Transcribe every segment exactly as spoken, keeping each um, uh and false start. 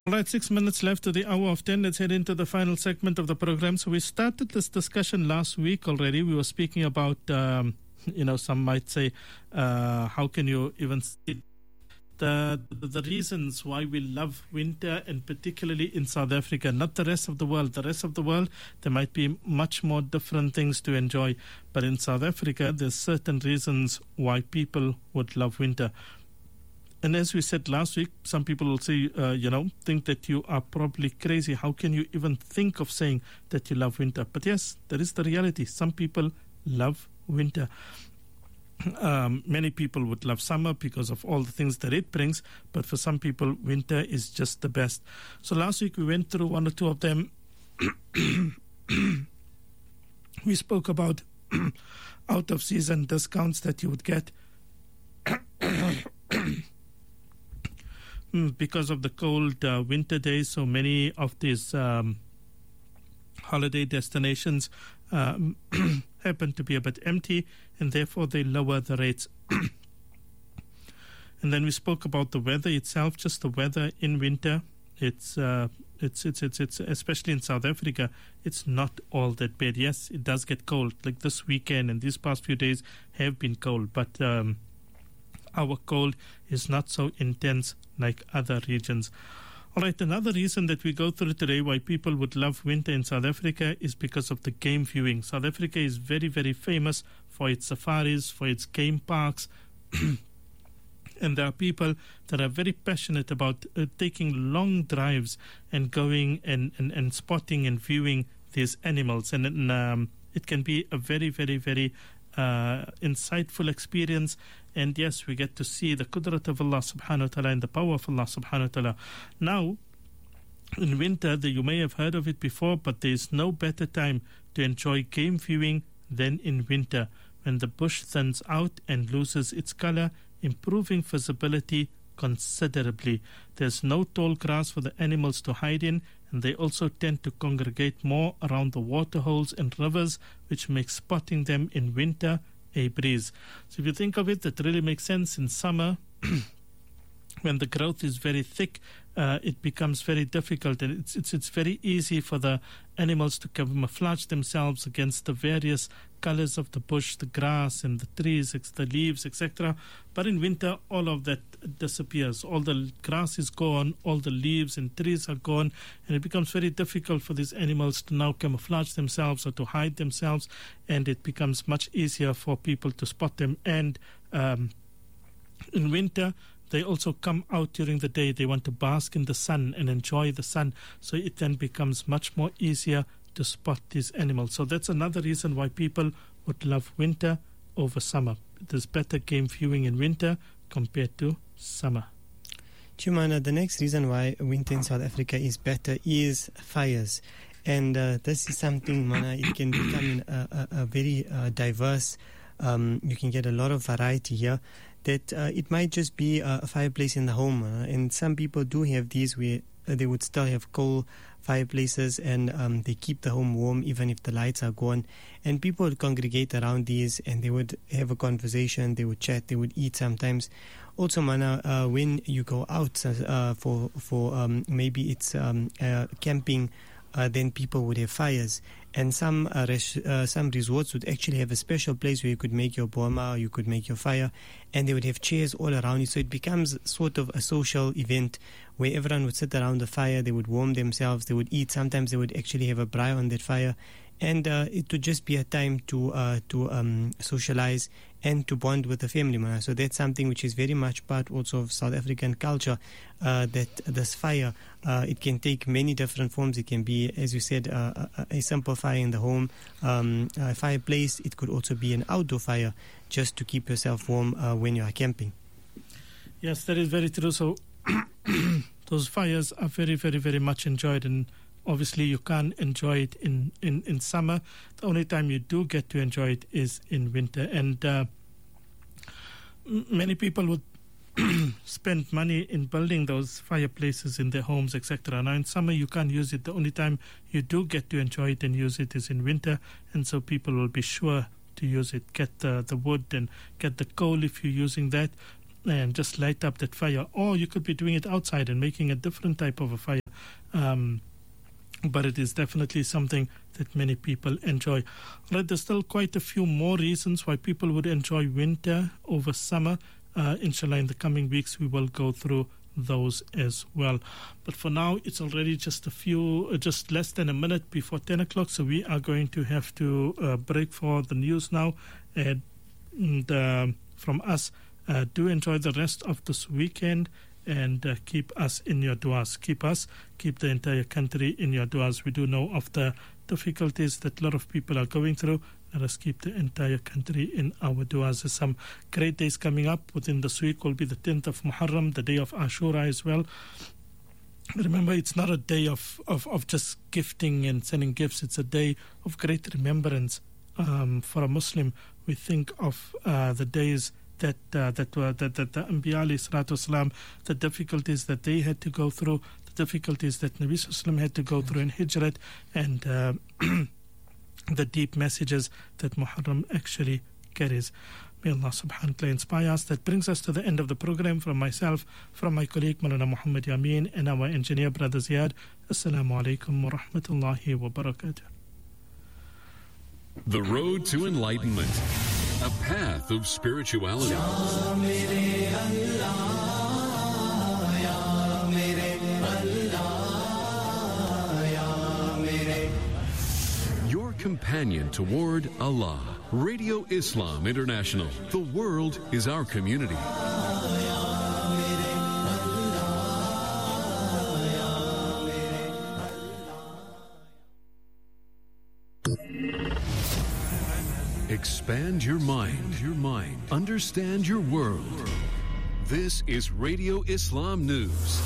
All right, six minutes left to the hour of ten. Let's head into the final segment of the program. So we started this discussion last week already. We were speaking about, um, you know, some might say, uh, how can you even see the, the reasons why we love winter, and particularly in South Africa, not the rest of the world. The rest of the world, there might be much more different things to enjoy. But in South Africa, there's certain reasons why people would love winter. And as we said last week, some people will say, uh, you know, think that you are probably crazy. How can you even think of saying that you love winter? But yes, that is the reality. Some people love winter. Um, many people would love summer because of all the things that it brings. But for some people, winter is just the best. So last week we went through one or two of them. We spoke about out-of-season discounts that you would get because of the cold uh, winter days. So many of these um, holiday destinations um, happen to be a bit empty, and therefore they lower the rates. And then we spoke about the weather itself, just the weather in winter. It's uh, it's it's it's it's especially in South Africa, it's not all that bad. Yes, it does get cold. Like this weekend and these past few days have been cold, but um, our cold is not so intense like other regions. All right, another reason that we go through today why people would love winter in South Africa is because of the game viewing. South Africa is very, very famous for its safaris, for its game parks. And there are people that are very passionate about uh, taking long drives and going and, and, and spotting and viewing these animals. And, and um, it can be a very, very, very uh, insightful experience. And yes, we get to see the qudrat of Allah subhanahu wa ta'ala and the power of Allah subhanahu wa ta'ala. Now, in winter, the, you may have heard of it before, but there is no better time to enjoy game viewing than in winter, when the bush thins out and loses its color, improving visibility considerably. There's no tall grass for the animals to hide in, and they also tend to congregate more around the waterholes and rivers, which makes spotting them in winter a breeze. So if you think of it, that really makes sense. In summer, when the growth is very thick, uh, it becomes very difficult, and it's, it's it's very easy for the animals to camouflage themselves against the various colors of the bush, the grass and the trees, the leaves, et cetera. But in winter, all of that disappears. All the grass is gone, all the leaves and trees are gone, and it becomes very difficult for these animals to now camouflage themselves or to hide themselves, and it becomes much easier for people to spot them. And um, in winter, they also come out during the day. They want to bask in the sun and enjoy the sun. So it then becomes much more easier to spot these animals. So that's another reason why people would love winter over summer. There's better game viewing in winter compared to summer. Chumana, the next reason why winter in South Africa is better is fires. And uh, this is something, Mana, it can become a, a, a very uh, diverse. Um, you can get a lot of variety here. That uh, it might just be a, a fireplace in the home, uh, and some people do have these where uh, they would still have coal fireplaces, and um, they keep the home warm even if the lights are gone. And people would congregate around these, and they would have a conversation, they would chat, they would eat sometimes. Also, Mana, uh, when you go out uh, for for um, maybe it's um, uh, camping. Uh, then people would have fires, and some uh, res- uh, some resorts would actually have a special place where you could make your boma, or you could make your fire, and they would have chairs all around you. So it becomes sort of a social event where everyone would sit around the fire, they would warm themselves, they would eat. Sometimes they would actually have a braai on that fire, and uh, it would just be a time to uh, to um, socialize and to bond with the family. Man. So that's something which is very much part also of South African culture, uh, that this fire, uh, it can take many different forms. It can be, as you said, uh, a, a simple fire in the home, um, a fireplace. It could also be an outdoor fire just to keep yourself warm uh, when you are camping. Yes, that is very true. So those fires are very, very, very much enjoyed, and obviously you can't enjoy it in, in, in summer. The only time you do get to enjoy it is in winter. And uh, many people would spend money in building those fireplaces in their homes, et cetera. Now in summer you can't use it. The only time you do get to enjoy it and use it is in winter. And so people will be sure to use it. Get the, the wood and get the coal if you're using that. and just light up that fire. Or you could be doing it outside and making a different type of a fire. Um, but it is definitely something that many people enjoy. Right, there's still quite a few more reasons why people would enjoy winter over summer. Uh, inshallah, in the coming weeks, we will go through those as well. But for now, it's already just a few, uh, just less than a minute before ten o'clock. So we are going to have to uh, break for the news now. And, and uh, from us, uh, do enjoy the rest of this weekend. And uh, keep us in your du'as. Keep us, keep the entire country in your du'as. We do know of the difficulties that a lot of people are going through. Let us keep the entire country in our du'as. There's some great days coming up. Within this week will be the tenth of Muharram, the day of Ashura as well. Remember, it's not a day of, of, of just gifting and sending gifts. It's a day of great remembrance um, for a Muslim. We think of uh, the days that uh, that were that, that the Anbiya alayhi salatu wasalam, the difficulties that they had to go through, the difficulties that Nabi sallallahu alaihi wasallam had to go through in Hijrat, and uh, the deep messages that Muharram actually carries. May Allah subhanahu wa ta'ala inspire us. That brings us to the end of the program. From myself, from my colleague Maulana Muhammad Yameen, and our engineer brother Ziyad. Assalamu alaikum wa rahmatullahi wa barakatuh. The road to enlightenment, a path of spirituality. Your companion toward Allah. Radio Islam International. The world is our community. Expand your mind, your mind. Understand your world. This is Radio Islam News.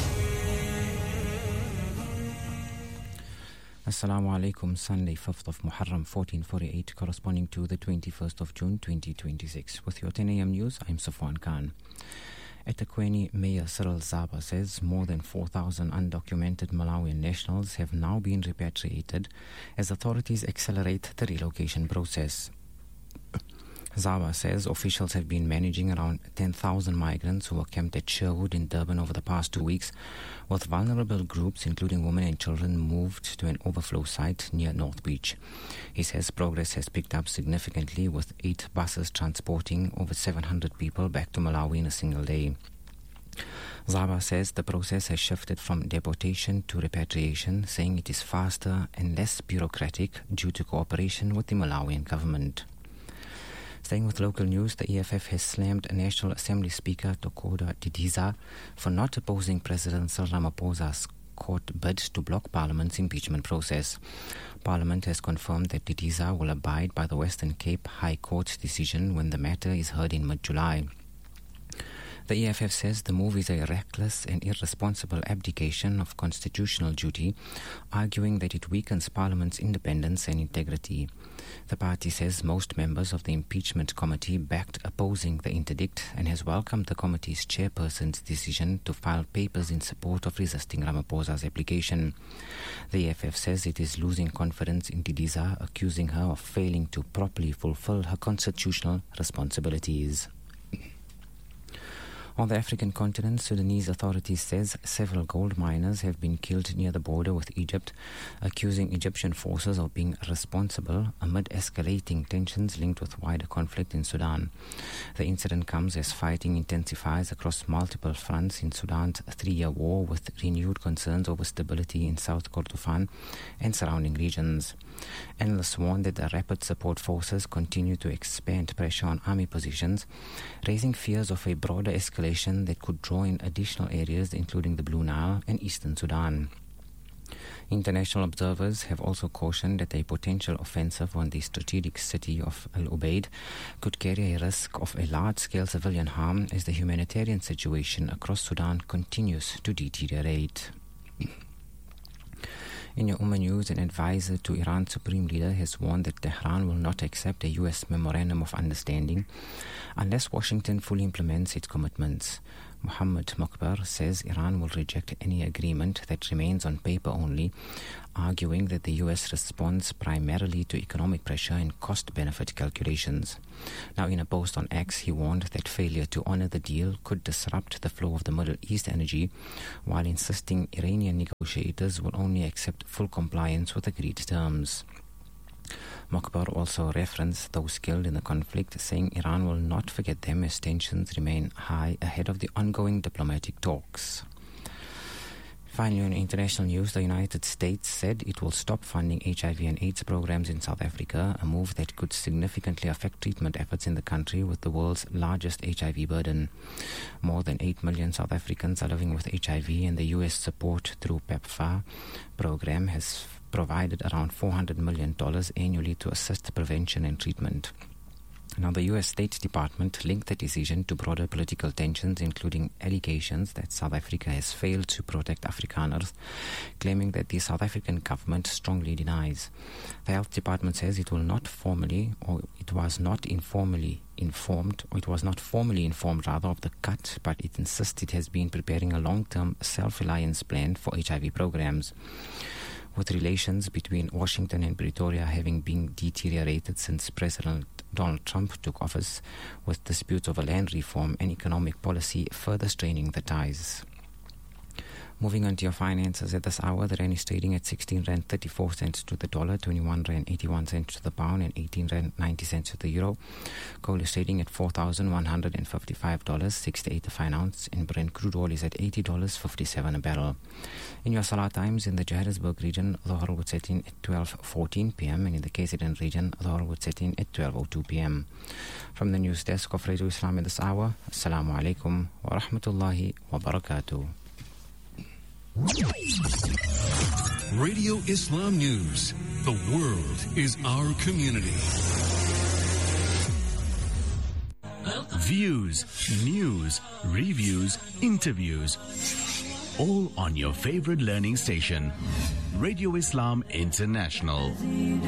Assalamu alaikum. Sunday, fifth of Muharram, fourteen forty-eight, corresponding to the twenty-first of June, twenty twenty-six. With your ten a m news, I'm Safwan Khan. eThekwini Mayor Cyril Zaba says more than four thousand undocumented Malawian nationals have now been repatriated as authorities accelerate the relocation process. Zaba says officials have been managing around ten thousand migrants who were camped at Sherwood in Durban over the past two weeks, with vulnerable groups, including women and children, moved to an overflow site near North Beach. He says progress has picked up significantly, with eight buses transporting over seven hundred people back to Malawi in a single day. Zaba says the process has shifted from deportation to repatriation, saying it is faster and less bureaucratic due to cooperation with the Malawian government. Staying with local news, the E F F has slammed National Assembly Speaker Tokoda Didiza for not opposing President Cyril Ramaphosa's court bid to block Parliament's impeachment process. Parliament has confirmed that Didiza will abide by the Western Cape High Court's decision when the matter is heard in mid-July. The E F F says the move is a reckless and irresponsible abdication of constitutional duty, arguing that it weakens Parliament's independence and integrity. The party says most members of the impeachment committee backed opposing the interdict and has welcomed the committee's chairperson's decision to file papers in support of resisting Ramaphosa's application. The E F F says it is losing confidence in Didiza, accusing her of failing to properly fulfill her constitutional responsibilities. On the African continent, Sudanese authorities says several gold miners have been killed near the border with Egypt, accusing Egyptian forces of being responsible amid escalating tensions linked with wider conflict in Sudan. The incident comes as fighting intensifies across multiple fronts in Sudan's three-year war, with renewed concerns over stability in South Kordofan and surrounding regions. Analysts warn that the rapid support forces continue to expand pressure on army positions, raising fears of a broader escalation that could draw in additional areas including the Blue Nile and eastern Sudan. International observers have also cautioned that a potential offensive on the strategic city of Al Ubaid could carry a risk of a large-scale civilian harm as the humanitarian situation across Sudan continues to deteriorate. In your Ummah News, an advisor to Iran's supreme leader has warned that Tehran will not accept a U S memorandum of understanding unless Washington fully implements its commitments. Muhammad Mukhbar says Iran will reject any agreement that remains on paper only, arguing that the U S responds primarily to economic pressure and cost-benefit calculations. Now, in a post on X, he warned that failure to honor the deal could disrupt the flow of the Middle East energy, while insisting Iranian negotiators will only accept full compliance with agreed terms. Mukhbar also referenced those killed in the conflict, saying Iran will not forget them as tensions remain high ahead of the ongoing diplomatic talks. Finally, in international news, the United States said it will stop funding H I V and AIDS programs in South Africa, a move that could significantly affect treatment efforts in the country with the world's largest H I V burden. More than eight million South Africans are living with H I V, and the U S support through PEPFAR program has provided around four hundred million dollars annually to assist prevention and treatment. Now, the U S State Department linked the decision to broader political tensions, including allegations that South Africa has failed to protect Afrikaners, claiming that the South African government strongly denies. The Health Department says it will not formally, or it was not informally informed, or it was not formally informed rather of the cut, but it insists it has been preparing a long-term self-reliance plan for H I V programs. With relations between Washington and Pretoria having been deteriorated since President Donald Trump took office, with disputes over land reform and economic policy further straining the ties. Moving on to your finances at this hour, the rand is trading at sixteen rand thirty-four cents to the dollar, twenty-one rand eighty-one cents to the pound, and eighteen rand ninety cents to the euro. Gold is trading at four thousand one hundred fifty-five dollars and sixty-eight cents a fine ounce, and Brent crude oil is at eighty dollars and fifty-seven cents a barrel. In your Salah times, in the Johannesburg region, the Dhuhr would set in at twelve fourteen p.m. and in the K Z N region, the Dhuhr would set in at twelve oh two p.m. From the news desk of Radio Islam in this hour, Assalamu alaikum wa rahmatullahi wa barakatuh. Radio Islam News. The world is our community. Views, news, reviews, interviews. All on your favorite learning station. Radio Islam International.